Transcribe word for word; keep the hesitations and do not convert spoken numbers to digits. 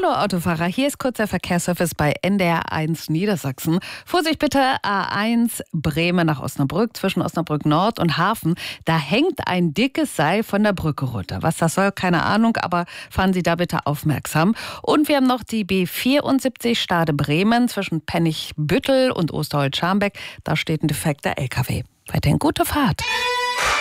Hallo Autofahrer, hier ist kurz der Verkehrsservice bei N D R eins Niedersachsen. Vorsicht bitte, A eins Bremen nach Osnabrück, zwischen Osnabrück Nord und Hafen. Da hängt ein dickes Seil von der Brücke runter. Was das soll, keine Ahnung, aber fahren Sie da bitte aufmerksam. Und wir haben noch die B vierundsiebzig Stade Bremen zwischen Pennigbüttel und Osterholz-Scharmbeck. Da steht ein defekter L K W. Weiterhin gute Fahrt.